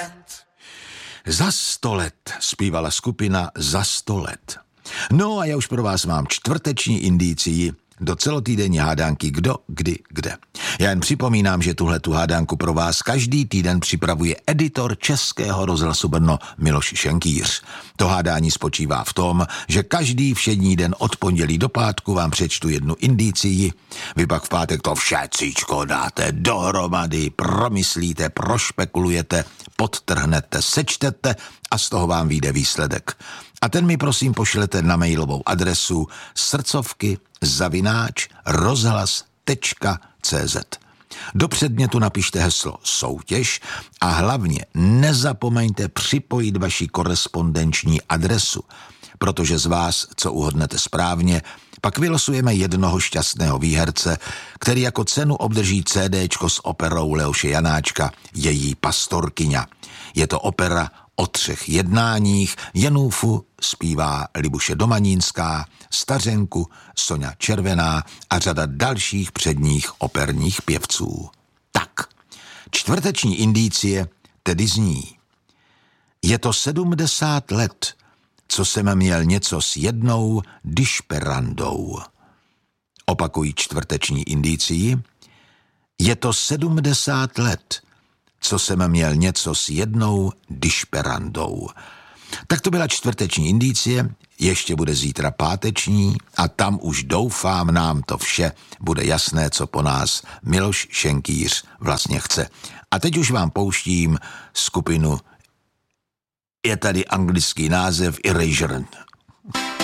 Za 100 let zpívala skupina Za 100 let. No a já už pro vás mám čtvrteční indicii do celotýdenní hádánky Kdo, kdy, kde. Já jen připomínám, že tuhletu hádánku pro vás každý týden připravuje editor Českého rozhlasu Brno Miloš Šenkýř. To hádání spočívá v tom, že každý všední den od pondělí do pátku vám přečtu jednu indicii. Vy pak v pátek to všecíčko dáte dohromady, promyslíte, prošpekulujete, podtrhnete, sečtete a z toho vám vyjde výsledek. A ten mi prosím pošlete na mailovou adresu srdcovky@rozhlas.cz. Do předmětu napište heslo soutěž a hlavně nezapomeňte připojit vaši korespondenční adresu, protože z vás, co uhodnete správně, pak vylosujeme jednoho šťastného výherce, který jako cenu obdrží CDčko s operou Leoše Janáčka Její pastorkyňa. Je to opera o 3 jednáních, Janůfu zpívá Libuše Domanínská, Stařenku Soňa Červená a řada dalších předních operních pěvců. Tak, čtvrteční indicie tedy zní. Je to 70 let, co jsem měl něco s jednou dišperandou. Opakuji čtvrteční indicii. Je to 70 let, co jsem měl něco s jednou dišperandou. Tak to byla čtvrteční indicie, ještě bude zítra páteční a tam už doufám nám to vše bude jasné, co po nás Miloš Šenkýř vlastně chce. A teď už vám pouštím skupinu, je tady anglický název Erasure.